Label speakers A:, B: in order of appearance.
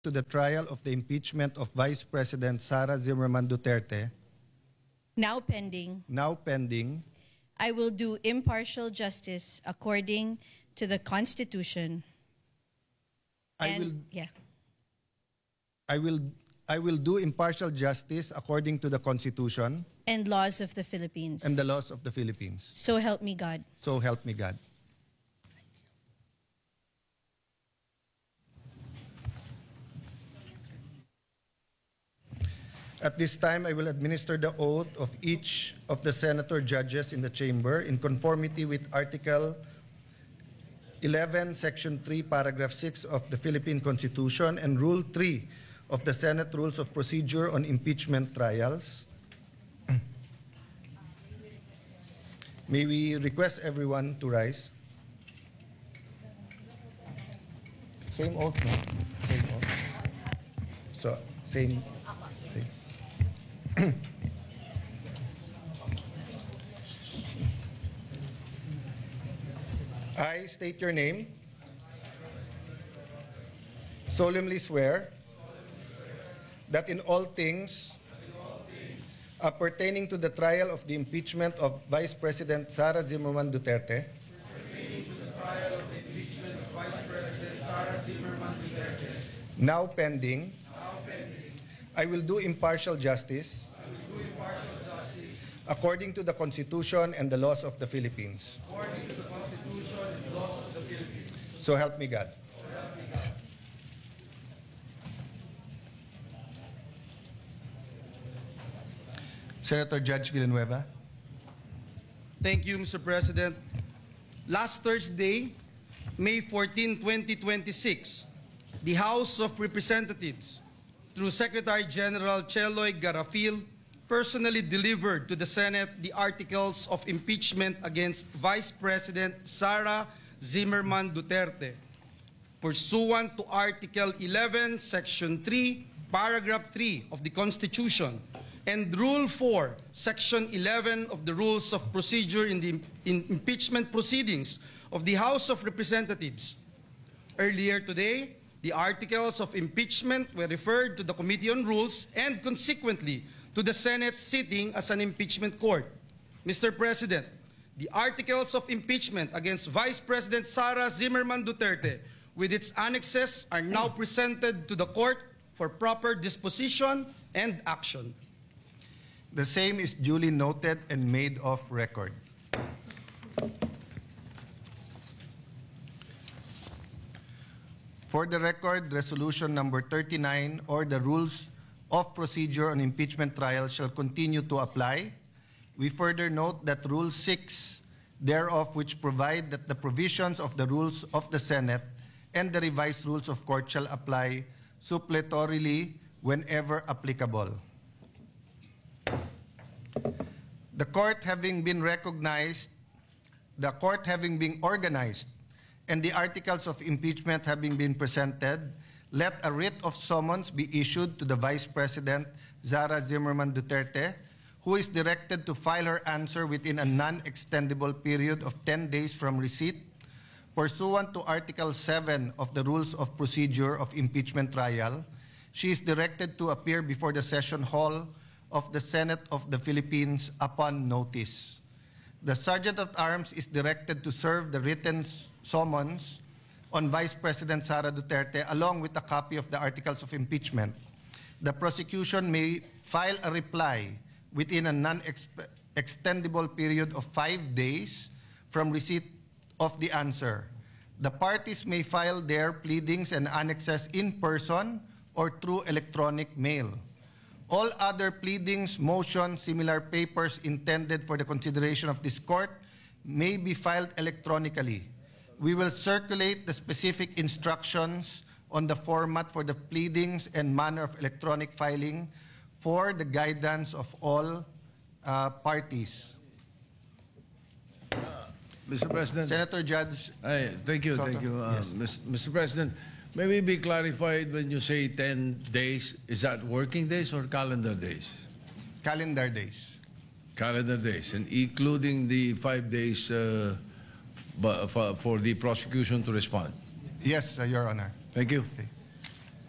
A: to the trial of the impeachment of Vice President Sara Zimmerman Duterte,
B: now pending, I will do impartial justice according to the Constitution.
A: I will do impartial justice according to the Constitution
B: and laws of the Philippines.
A: and the laws of the Philippines.
B: So help me God.
A: So help me God. At this time, I will administer the oath of each of the senator judges in the chamber in conformity with Article 11, Section 3, Paragraph 6 of the Philippine Constitution and Rule 3 of the Senate Rules of Procedure on Impeachment Trials. May we request everyone to rise. Same oath, no? Same oath. So, same. I state your name. Solemnly swear that in all things pertaining to the trial of the impeachment of Vice President Sara Zimmerman Duterte, now pending, I will do impartial justice according to the Constitution and the laws of the Philippines. So help me God. Senator Judge Villanueva.
C: Thank you, Mr. President. Last Thursday, May 14, 2026, the House of Representatives, through Secretary General Cheloy Garafil, personally delivered to the Senate the articles of impeachment against Vice President Sara Zimmerman Duterte, pursuant to Article 11, Section 3, Paragraph 3 of the Constitution, and Rule 4, Section 11 of the Rules of Procedure in the impeachment proceedings of the House of Representatives. Earlier today, the articles of impeachment were referred to the Committee on Rules and consequently to the Senate sitting as an impeachment court. Mr. President, the articles of impeachment against Vice President Sara Zimmerman Duterte with its annexes are now presented to the court for proper disposition and action.
A: The same is duly noted and made of record. For the record, Resolution Number 39 or the Rules of Procedure on Impeachment Trial shall continue to apply. We further note that Rule 6 thereof, which provide that the provisions of the rules of the Senate and the revised rules of court shall apply suppletorily whenever applicable. The court having been organized, and the articles of impeachment having been presented, let a writ of summons be issued to the Vice President Sara Zimmerman Duterte, who is directed to file her answer within a non-extendable period of 10 days from receipt. Pursuant to Article 7 of the Rules of Procedure of Impeachment Trial, she is directed to appear before the Session Hall of the Senate of the Philippines upon notice. The Sergeant at Arms is directed to serve the written summons on Vice President Sara Duterte along with a copy of the articles of impeachment. The prosecution may file a reply within a non-extendable period of 5 days from receipt of the answer. The parties may file their pleadings and annexes in person or through electronic mail. All other pleadings, motions, similar papers intended for the consideration of this court may be filed electronically. We will circulate the specific instructions on the format for the pleadings and manner of electronic filing for the guidance of all parties.
D: Mr. President.
A: Senator Judge.
D: Thank you.
A: Soto.
D: Thank you.
A: Yes.
D: Mr. President, may we be clarified when you say 10 days, is that working days or calendar days?
A: Calendar days.
D: Calendar days, and including the 5 days for the prosecution to respond.
A: Yes, Your Honor.
D: Thank you.
A: Okay.